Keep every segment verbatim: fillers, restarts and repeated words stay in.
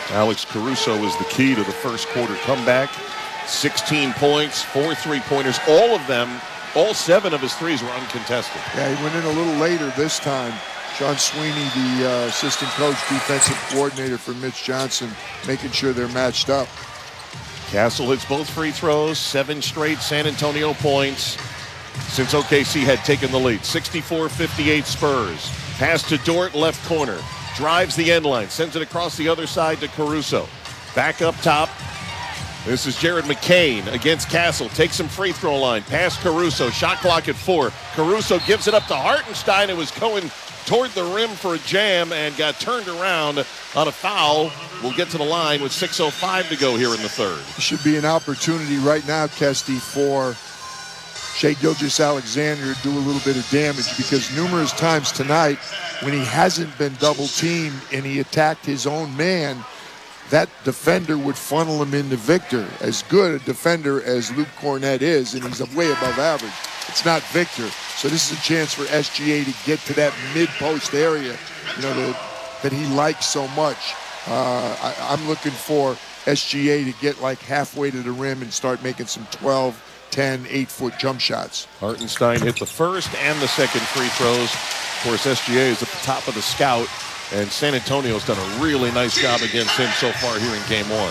Alex Caruso was the key to the first quarter comeback. sixteen points, four three-pointers, all of them, all seven of his threes were uncontested. Yeah, he went in a little later this time. Sean Sweeney, the uh, assistant coach, defensive coordinator for Mitch Johnson, making sure they're matched up. Castle hits both free throws, seven straight San Antonio points since O K C had taken the lead. sixty-four fifty-eight Spurs. Pass to Dort, left corner. Drives the end line, sends it across the other side to Caruso. Back up top. This is Jared McCain against Castle. Takes some free throw line. Pass Caruso. Shot clock at four. Caruso gives it up to Hartenstein. It was going toward the rim for a jam and got turned around on a foul. We'll get to the line with six oh five to go here in the third. Should be an opportunity right now, Kesty, for Shai Gilgeous-Alexander to do a little bit of damage, because numerous times tonight when he hasn't been double-teamed and he attacked his own man, that defender would funnel him into Victor. As good a defender as Luke Cornett is, and he's way above average, it's not Victor. So this is a chance for S G A to get to that mid-post area, you know, the, that he likes so much. Uh, I, I'm looking for S G A to get like halfway to the rim and start making some twelve, ten, eight-foot jump shots. Hartenstein hit the first and the second free throws. Of course, S G A is at the top of the scout, and San Antonio's done a really nice job against him so far here in game one.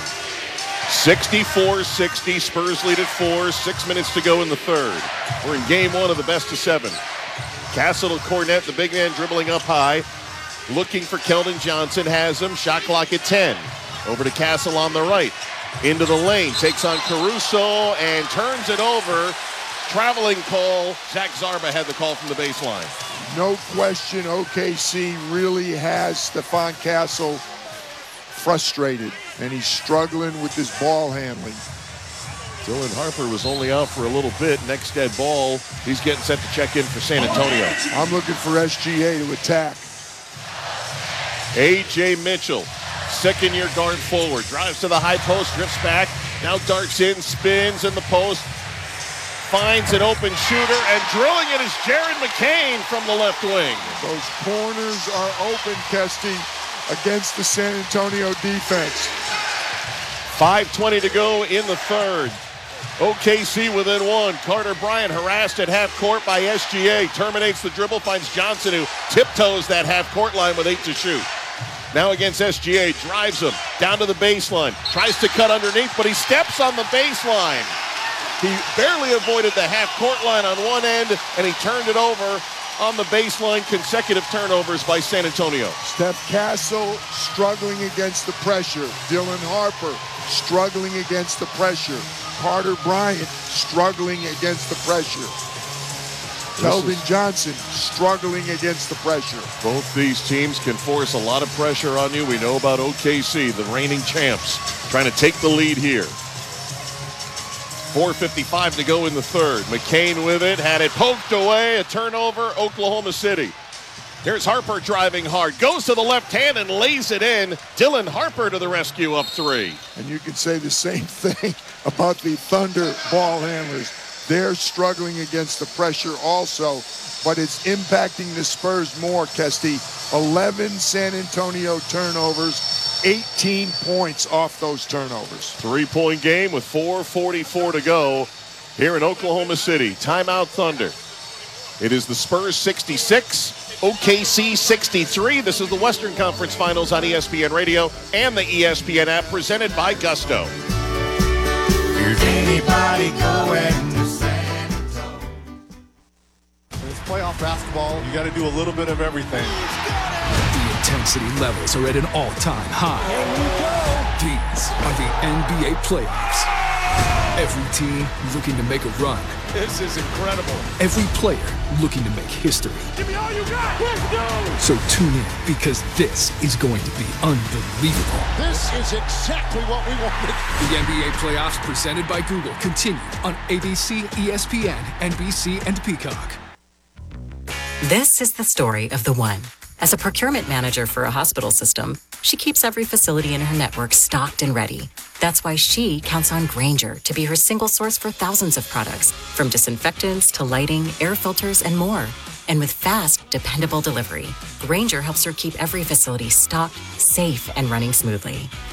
sixty-four sixty, Spurs lead at four, six minutes to go in the third. We're in game one of the best of seven. Castle to Cornett, the big man dribbling up high, looking for Keldon Johnson, has him, shot clock at ten. Over to Castle on the right, into the lane, takes on Caruso and turns it over. Traveling call. Zach Zarba had the call from the baseline. No question, O K C really has Stephon Castle frustrated, and he's struggling with his ball handling. Dylan Harper was only out for a little bit. Next dead ball, he's getting set to check in for San Antonio. I'm looking for S G A to attack. A J Mitchell, second-year guard forward, drives to the high post, drifts back, now darts in, spins in the post, finds an open shooter, and drilling it is Jared McCain from the left wing. Those corners are open, Kesty, against the San Antonio defense. five twenty to go in the third. O K C within one. Carter Bryant harassed at half court by S G A. Terminates the dribble, finds Johnson, who tiptoes that half court line with eight to shoot. Now against S G A, drives him down to the baseline. Tries to cut underneath, but he steps on the baseline. He barely avoided the half court line on one end, and he turned it over on the baseline. Consecutive turnovers by San Antonio. Steph Castle struggling against the pressure. Dylan Harper struggling against the pressure. Carter Bryant struggling against the pressure. Keldon Johnson struggling against the pressure. Both these teams can force a lot of pressure on you. We know about O K C, the reigning champs, trying to take the lead here. four fifty-five to go in the third. McCain with it, had it poked away, a turnover, Oklahoma City. Here's Harper driving hard, goes to the left hand and lays it in. Dylan Harper to the rescue, up three. And you can say the same thing about the Thunder ball handlers. They're struggling against the pressure also, but it's impacting the Spurs more, Kesty. eleven San Antonio turnovers, eighteen points off those turnovers. Three-point game with four forty-four to go here in Oklahoma City. Timeout Thunder. It is the Spurs sixty-six, O K C sixty-three. This is the Western Conference Finals on E S P N Radio and the E S P N app, presented by Gusto. Here's anybody going to San Antonio. It's playoff basketball. You got to do a little bit of everything. The intensity levels are at an all-time high. These are the N B A playoffs. Every team looking to make a run. This is incredible. Every player looking to make history. Give me all you got. Let's go. So tune in, because this is going to be unbelievable. This is exactly what we wanted. The N B A playoffs, presented by Google, continue on A B C, E S P N, N B C, and Peacock. This is the story of the one. As a procurement manager for a hospital system, she keeps every facility in her network stocked and ready. That's why she counts on Grainger to be her single source for thousands of products, from disinfectants to lighting, air filters, and more. And with fast, dependable delivery, Grainger helps her keep every facility stocked, safe, and running smoothly.